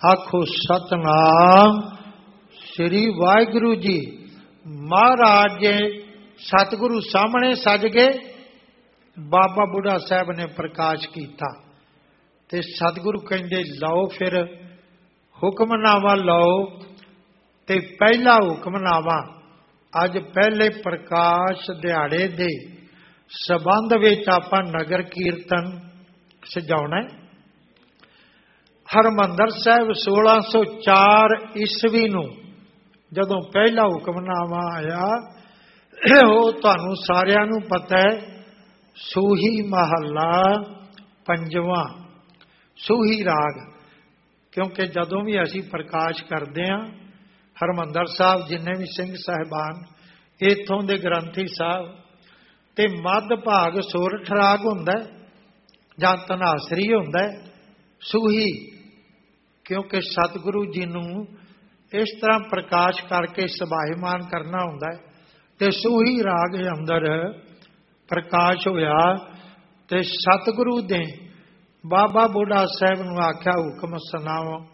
आखो सतनाम श्री वाहिगुरु जी। महाराज जे सतगुरु सामने सज गए, बाबा बुढ़ा साहब ने प्रकाश किया ते सतगुरु कहंदे लो फिर हुक्मनामा लो। ते पहला हुक्मनामा अज पहले प्रकाश दिहाड़े दे संबंध विच आपां नगर कीर्तन सजाउणा है। हरमंदर साहिब 1604 ईस्वी नूं जदों पहला हुक्मनामा आया, वो तुहानूं सारिआं नूं पता है, सूही महला पंजवां, सूही राग। क्योंकि जदों भी असीं प्रकाश करते हैं, हरमंदर साहब जिन्ने भी सिंह साहिबान इत्थों दे ग्रंथी साहब ते मध भाग सोरठ राग हुंदा जां धनासरी हुंदा, सूही। क्योंकि सतगुरु जी नूं इस तरह प्रकाश करके सभाईमान करना हुंदा है, ते सूही राग अंदर प्रकाश होया। ते सतगुरु दे बाबा बुढ़ा साहब नूं आख्या हुक्म सुनाओ।